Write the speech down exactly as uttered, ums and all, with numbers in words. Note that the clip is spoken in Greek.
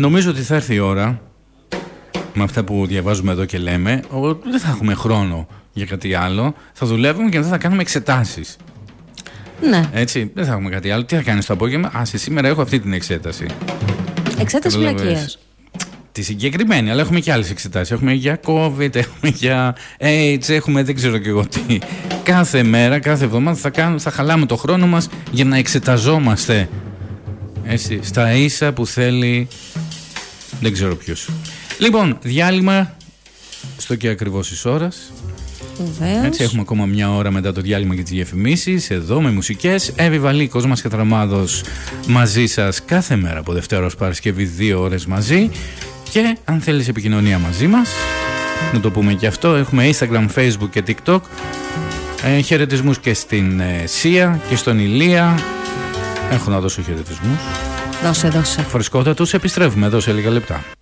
Νομίζω ότι θα έρθει η ώρα, με αυτά που διαβάζουμε εδώ και λέμε, ότι δεν θα έχουμε χρόνο για κάτι άλλο. Θα δουλεύουμε και δεν θα κάνουμε εξετάσεις. Ναι. Έτσι, δεν θα έχουμε κάτι άλλο. Τι θα κάνεις το απόγευμα? Α, σήμερα έχω αυτή την εξέταση. Εξέταση βλακείας. Τη συγκεκριμένη, αλλά έχουμε και άλλες εξετάσεις. Έχουμε για COVID, έχουμε για AIDS, έχουμε δεν ξέρω και εγώ τι. Κάθε μέρα, κάθε εβδομάδα θα, κάνουμε, θα χαλάμε το χρόνο μας για να εξεταζόμαστε. Έτσι, στα ίσα που θέλει δεν ξέρω ποιος. Λοιπόν, διάλειμμα στο και ακριβώς της ώρας. Βεβαίως. Έτσι, έχουμε ακόμα μια ώρα μετά το διάλειμμα για τις διαφημίσεις. Εδώ με μουσικές. Εύη Βαλή, Κόσμας Κατραμάδος μαζί σας κάθε μέρα από Δευτέρα ως Παρασκευή, δύο ώρες μαζί. Και αν θέλεις επικοινωνία μαζί μας, να το πούμε και αυτό, έχουμε Instagram, Facebook και TikTok. Ε, χαιρετισμούς και στην ε, Σία και στον Ηλία. Έχω να δώσω χαιρετισμούς. Δώσε, δώσε. Φρεσκότατους, επιστρέφουμε εδώ σε λίγα λεπτά.